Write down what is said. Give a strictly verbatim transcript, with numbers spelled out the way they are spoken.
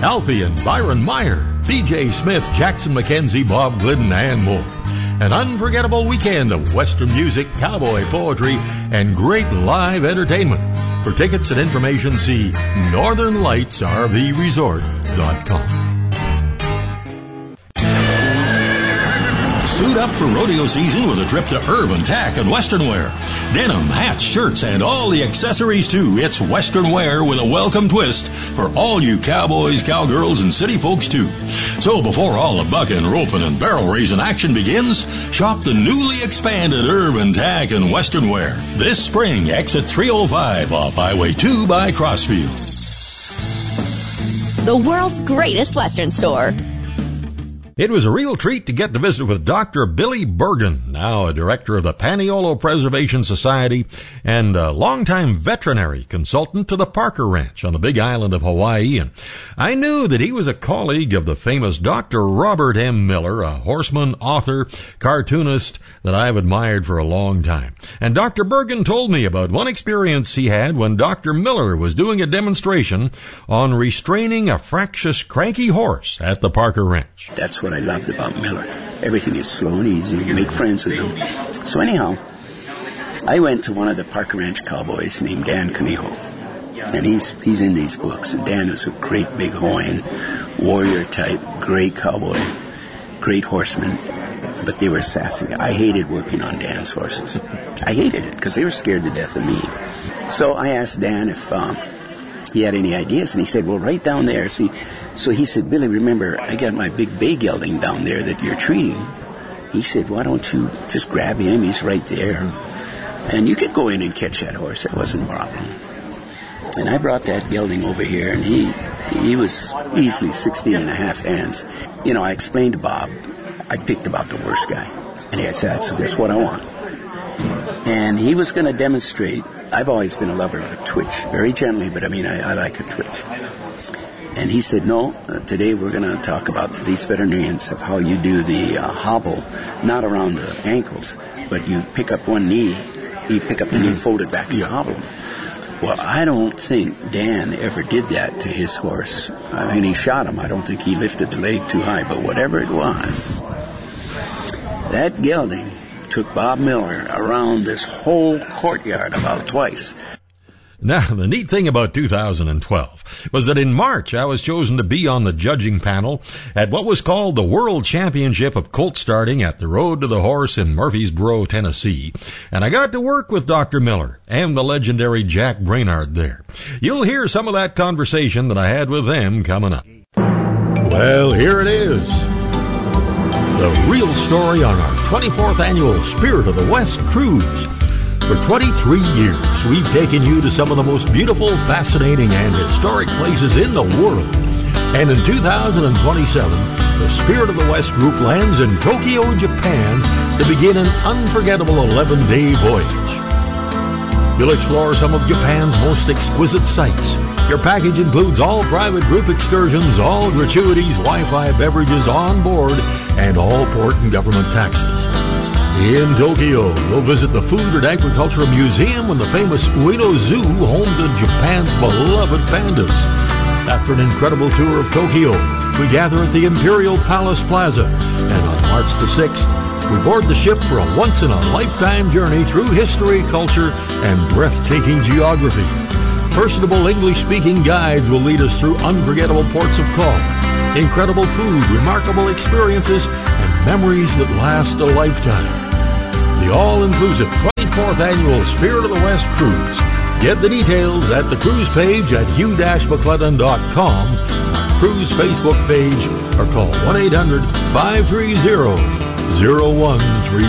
Alfie and Byron Meyer, B J Smith, Jackson McKenzie, Bob Glidden, and more. An unforgettable weekend of Western music, cowboy poetry, and great live entertainment. For tickets and information, see northern lights r v resort dot com. Suit up for rodeo season with a trip to Urban Tack and Western Wear. Denim, hats, shirts, and all the accessories too. It's Western Wear with a welcome twist for all you cowboys, cowgirls, and city folks too. So before all the bucking, roping, and barrel raising action begins, shop the newly expanded Urban Tack and Western Wear this spring. Exit three oh five off Highway two by Crossfield. The world's greatest Western store. It was a real treat to get to visit with Doctor Billy Bergen, now a director of the Paniolo Preservation Society and a longtime veterinary consultant to the Parker Ranch on the Big Island of Hawaii. And I knew that he was a colleague of the famous Doctor Robert M. Miller, a horseman, author, cartoonist that I've admired for a long time. And Doctor Bergen told me about one experience he had when Doctor Miller was doing a demonstration on restraining a fractious, cranky horse at the Parker Ranch. That's what I loved about Miller. Everything is slow and easy. You make friends with him. So anyhow, I went to one of the Parker Ranch cowboys named Dan Conejo. And he's he's in these books. And Dan was a great big Hawaiian warrior type, great cowboy, great horseman. But they were sassy. I hated working on Dan's horses. I hated it because they were scared to death of me. So I asked Dan if um, he had any ideas. And he said, well, right down there, see... So he said, Billy, remember, I got my big bay gelding down there that you're treating. He said, why don't you just grab him? He's right there. And you could go in and catch that horse. That wasn't a problem. And I brought that gelding over here, and he he was easily sixteen and a half hands. You know, I explained to Bob, I picked about the worst guy. And he said, so that's what I want. And he was going to demonstrate. I've always been a lover of a twitch, very gently, but I mean, I, I like a twitch. And he said, no, uh, today we're going to talk about these veterinarians of how you do the uh, hobble, not around the ankles, but you pick up one knee, you pick up the knee, fold it back, and you hobble. Well, I don't think Dan ever did that to his horse. I mean, he shot him. I don't think he lifted the leg too high, but whatever it was, that gelding took Bob Miller around this whole courtyard about twice. Now, the neat thing about two thousand twelve was that in March I was chosen to be on the judging panel at what was called the World Championship of Colt Starting at the Road to the Horse in Murfreesboro, Tennessee, and I got to work with Doctor Miller and the legendary Jack Brainard there. You'll hear some of that conversation that I had with them coming up. Well, here it is. The real story on our twenty-fourth annual Spirit of the West Cruise. For twenty-three years, we've taken you to some of the most beautiful, fascinating, and historic places in the world. And in two thousand twenty-seven, the Spirit of the West group lands in Tokyo, Japan to begin an unforgettable eleven-day voyage. You'll explore some of Japan's most exquisite sights. Your package includes all private group excursions, all gratuities, Wi-Fi, beverages on board, and all port and government taxes. In Tokyo, you'll visit the Food and Agricultural Museum and the famous Ueno Zoo, home to Japan's beloved pandas. After an incredible tour of Tokyo, we gather at the Imperial Palace Plaza, and on March the sixth, we board the ship for a once-in-a-lifetime journey through history, culture, and breathtaking geography. Personable English-speaking guides will lead us through unforgettable ports of call, incredible food, remarkable experiences, and memories that last a lifetime. The all-inclusive twenty-fourth Annual Spirit of the West Cruise. Get the details at the cruise page at hugh dash mcclellan dot com, our cruise Facebook page, or call one eight hundred five three zero zero one three